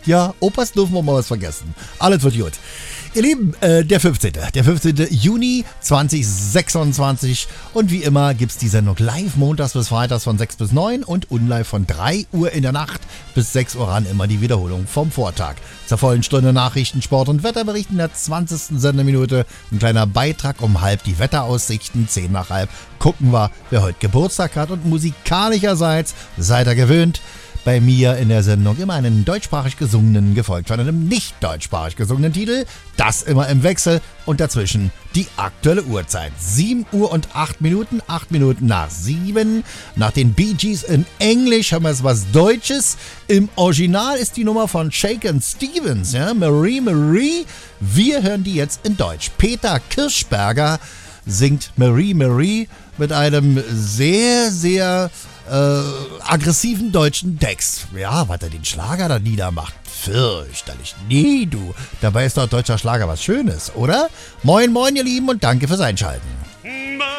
Ja, Opas dürfen wir mal was vergessen. Alles wird gut. Ihr Lieben, der 15. Juni 2026 und wie immer gibt's die Sendung live montags bis freitags von 6 bis 9 und unlive von 3 Uhr in der Nacht bis 6 Uhr ran, immer die Wiederholung vom Vortag. Zur vollen Stunde Nachrichten, Sport und Wetterbericht in der 20. Sendeminute. Ein kleiner Beitrag um halb, die Wetteraussichten, 10 nach halb. Gucken wir, wer heute Geburtstag hat und musikalischerseits, seid ihr gewöhnt, bei mir in der Sendung immer einen deutschsprachig gesungenen, gefolgt von einem nicht deutschsprachig gesungenen Titel. Das immer im Wechsel und dazwischen die aktuelle Uhrzeit. 7 Uhr und 8 Minuten, 8 Minuten nach 7. Nach den Bee Gees in Englisch haben wir jetzt was Deutsches. Im Original ist die Nummer von Shakin' Stevens, ja? Marie Marie. Wir hören die jetzt in Deutsch. Peter Kirschberger singt Marie Marie mit einem sehr, sehr aggressiven deutschen Text. Ja, was er den Schlager da niedermacht. Fürchterlich. Nee, du. Dabei ist doch deutscher Schlager was Schönes, oder? Moin, moin, ihr Lieben, und danke fürs Einschalten.